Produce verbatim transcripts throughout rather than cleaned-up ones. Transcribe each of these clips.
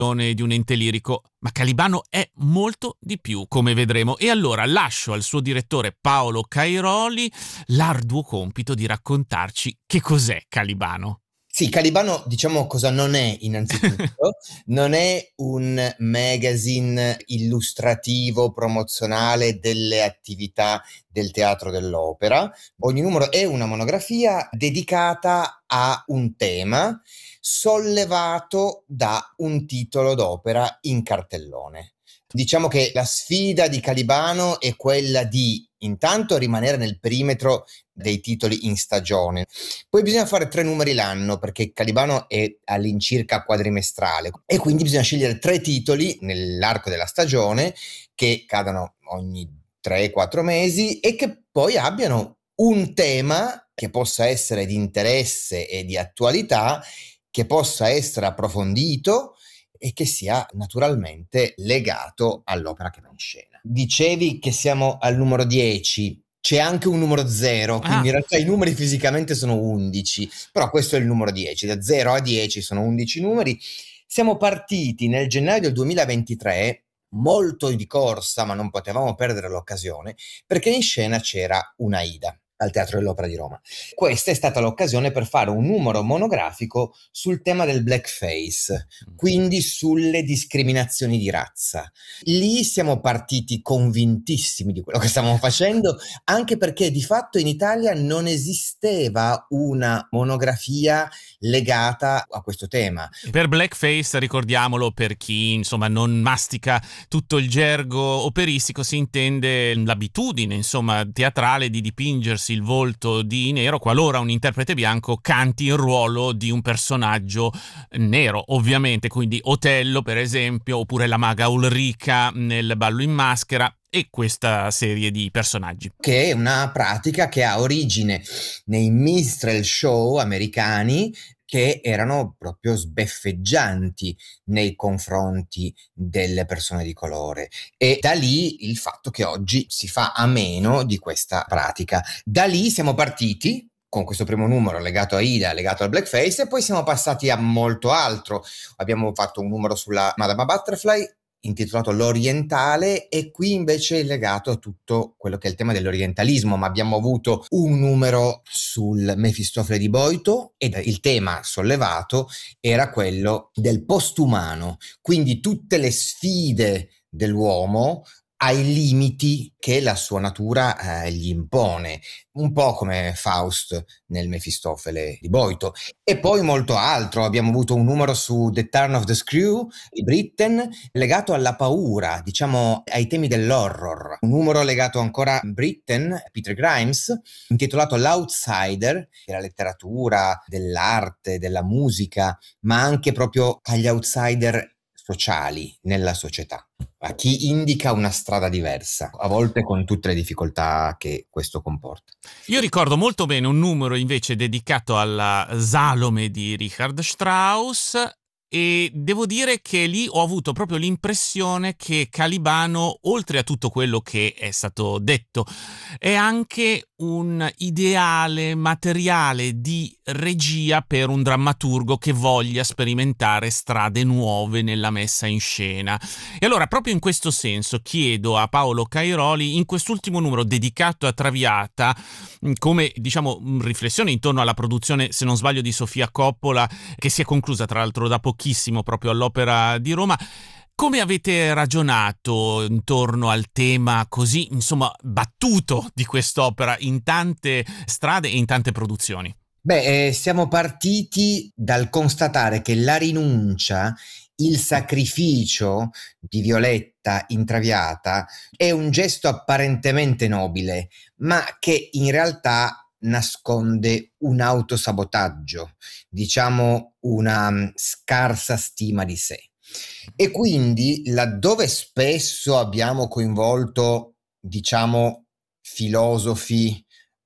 di un ente lirico, ma Calibano è molto di più, come vedremo. E allora lascio al suo direttore Paolo Cairoli l'arduo compito di raccontarci che cos'è Calibano. Sì, Calibano, diciamo cosa non è innanzitutto, non è un magazine illustrativo, promozionale delle attività del Teatro dell'Opera. Ogni numero è una monografia dedicata a un tema sollevato da un titolo d'opera in cartellone. Diciamo che la sfida di Calibano è quella di intanto rimanere nel perimetro dei titoli in stagione. Poi bisogna fare tre numeri l'anno perché Calibano è all'incirca quadrimestrale e quindi bisogna scegliere tre titoli nell'arco della stagione che cadano ogni tre quattro mesi e che poi abbiano un tema che possa essere di interesse e di attualità, che possa essere approfondito e che sia naturalmente legato all'opera che va in scena. Dicevi che siamo al numero dieci, c'è anche un numero zero, quindi Ah. in realtà i numeri fisicamente sono undici, però questo è il numero dieci, da zero a dieci sono undici numeri. Siamo partiti nel gennaio del duemilaventitré, molto di corsa, ma non potevamo perdere l'occasione, perché in scena c'era un'Aida al Teatro dell'Opera di Roma. Questa è stata l'occasione per fare un numero monografico sul tema del blackface, quindi sulle discriminazioni di razza. Lì siamo partiti convintissimi di quello che stavamo facendo, anche perché di fatto in Italia non esisteva una monografia legata a questo tema. Per blackface, ricordiamolo per chi insomma non mastica tutto il gergo operistico, si intende l'abitudine insomma teatrale di dipingersi il volto di nero qualora un interprete bianco canti il ruolo di un personaggio nero, ovviamente, quindi Otello per esempio, oppure la maga Ulrica nel Ballo in maschera e questa serie di personaggi. Che è una pratica che ha origine nei minstrel show americani, che erano proprio sbeffeggianti nei confronti delle persone di colore, e da lì il fatto che oggi si fa a meno di questa pratica. Da lì siamo partiti con questo primo numero legato a Aida, legato al blackface, e poi siamo passati a molto altro. Abbiamo fatto un numero sulla Madama Butterfly intitolato L'Orientale, e qui invece è legato a tutto quello che è il tema dell'orientalismo, ma abbiamo avuto un numero sul Mefistofele di Boito ed il tema sollevato era quello del postumano, quindi tutte le sfide dell'uomo ai limiti che la sua natura eh, gli impone, un po' come Faust nel Mefistofele di Boito. E poi molto altro, abbiamo avuto un numero su The Turn of the Screw di Britten, legato alla paura, diciamo ai temi dell'horror. Un numero legato ancora a Britten, Peter Grimes, intitolato L'Outsider, che è la letteratura, dell'arte, della musica, ma anche proprio agli outsider sociali nella società, a chi indica una strada diversa, a volte con tutte le difficoltà che questo comporta. Io ricordo molto bene un numero invece dedicato alla Salome di Richard Strauss, e devo dire che lì ho avuto proprio l'impressione che Calibano, oltre a tutto quello che è stato detto, è anche un ideale materiale di regia per un drammaturgo che voglia sperimentare strade nuove nella messa in scena. E allora, proprio in questo senso, chiedo a Paolo Cairoli, in quest'ultimo numero dedicato a Traviata, come diciamo riflessione intorno alla produzione, se non sbaglio, di Sofia Coppola, che si è conclusa tra l'altro da pochissimo proprio all'Opera di Roma, come avete ragionato intorno al tema così, insomma, battuto di quest'opera in tante strade e in tante produzioni? Beh, eh, siamo partiti dal constatare che la rinuncia, il sacrificio di Violetta in Traviata è un gesto apparentemente nobile, ma che in realtà nasconde un autosabotaggio, diciamo una um, scarsa stima di sé. E quindi laddove spesso abbiamo coinvolto, diciamo, filosofi,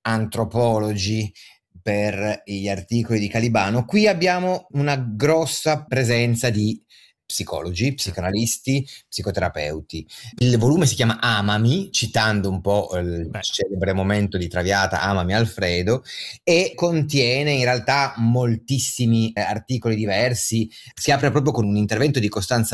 antropologi per gli articoli di Calibano, qui abbiamo una grossa presenza di psicologi, psicanalisti, psicoterapeuti. Il volume si chiama Amami, citando un po' il Beh. celebre momento di Traviata Amami Alfredo, e contiene in realtà moltissimi eh, articoli diversi. Si apre proprio con un intervento di Costanza